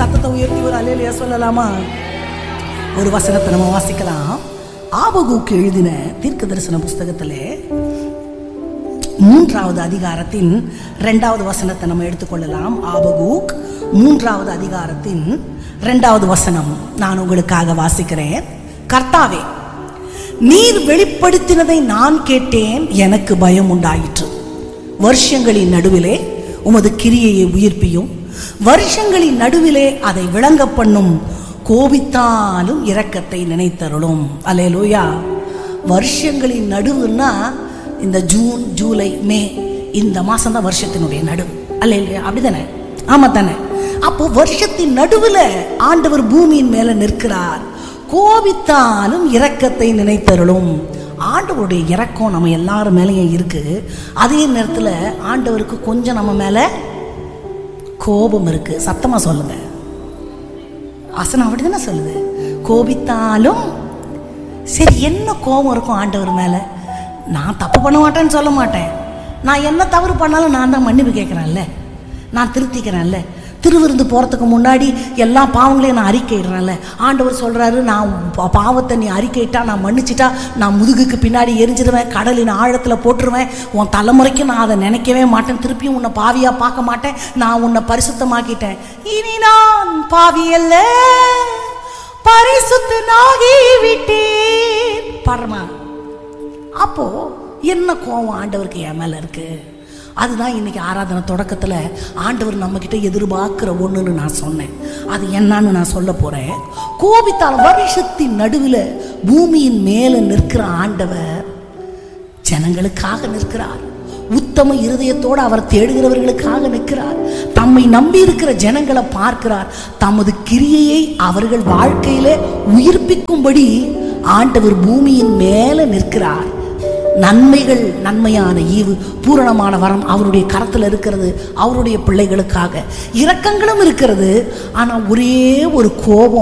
சத்தத்தை உயர்த்தி ஒரு அல்லேலூயா சொல்லலாமா? ஒரு வசனத்தை நம்ம வாசிக்கலாம். ஆபகூக்கு எழுதின தீர்க்க தரிசன புஸ்தகத்திலே 3வது அதிகாரத்தின் 2வது வசனத்தை நம்ம எடுத்துக்கொள்ளலாம். ஆபகூக் 3வது அதிகாரத்தின் 2வது வசனம் நான் உங்களுக்காக வாசிக்கிறேன். கர்த்தாவே, நீர் வெளிப்படுத்தினதை நான் கேட்டேன், எனக்கு பயம் உண்டாயிற்று. வருஷங்களின் நடுவிலே உமது கிரியையை உயிர்ப்பியும், வருஷங்களின் நடுவிலே அதை விளங்க பண்ணும், கோபித்தாலும் இரக்கத்தை நினைத்தருளும். அல்லேலூயா. வருஷங்களின் நடுவுன்னா இந்த ஜூன், ஜூலை, மே இந்த மாசம் தான் வருஷத்தினுடைய நடுவு. அல்லேலூயா. அப்படிதானே? ஆமா தானே? அப்போ வருஷத்தின் நடுவில் ஆண்டவர் பூமியின் மேல நிற்கிறார். கோபித்தாலும் இரக்கத்தை நினைத்தருளும். ஆண்டவருடைய இரக்கம் நம்ம எல்லாரும் மேலேயும் இருக்கு. அதே நேரத்தில் ஆண்டவருக்கு கொஞ்சம் நம்ம மேல கோபம் இருக்கு. சத்தமா சொல்லுங்க. ஆசனம் அப்படிதானே சொல்லுது. கோபித்தாலும் சரி, என்ன கோபம் இருக்கும் ஆண்டவர் மேல? நான் தப்பு பண்ண மாட்டேன்னு சொல்ல மாட்டேன். நான் என்ன தவறு பண்ணாலும் நான் தான் மன்னிப்பு கேட்குறேன்ல, நான் திருத்திக்கிறேன்ல. திருவிருந்து போகிறதுக்கு முன்னாடி எல்லா பாவங்களையும் நான் அறிக்கையிடுறேன்ல. ஆண்டவர் சொல்கிறாரு, நான் பாவத்தை நீ அறிக்கையிட்டா, நான் மன்னிச்சிட்டா, நான் முதுகுக்கு பின்னாடி எரிஞ்சிடுவேன், கடலின் ஆழத்தில் போட்டுருவேன், உன் தலைமுறைக்கு நான் அதை நினைக்கவே மாட்டேன், திருப்பியும் உன்னை பாவியாக பார்க்க மாட்டேன், நான் உன்னை பரிசுத்தமாக்கிட்டேன், இனி நான் பாவி அல்ல, பரிசுத்தனாகி விட்டேன். பாருமா. அப்போ என்ன கோவம் ஆண்டவருக்கு என் மேல இருக்கு? அதுதான் இன்னைக்கு ஆராதனை தொடக்கத்தில் ஆண்டவர் நம்ம கிட்ட எதிர்பார்க்கிற ஒண்ணுன்னு நான் சொன்னேன். அது என்னன்னு நான் சொல்ல போறேன். கோபித்தால் வருஷத்தின் நடுவில் பூமியின் மேல நிற்கிற ஆண்டவர் ஜனங்களுக்காக நிற்கிறார். உத்தம இருதயத்தோடு அவர் தேடுகிறவர்களுக்காக நிற்கிறார். தம்மை நம்பி இருக்கிற ஜனங்களை பார்க்கிறார். தமது கிரியையை அவர்கள் வாழ்க்கையில உயிர்ப்பிக்கும்படி ஆண்டவர் பூமியின் மேல நிற்கிறார். நன்மைகள், நன்மையான ஈவு, பூரணமான வரம் அவருடைய கரத்தில் இருக்கிறது. அவருடைய பிள்ளைகளுக்காக இரக்கங்களும் இருக்கிறது. ஆனா ஒரே ஒரு கோபம்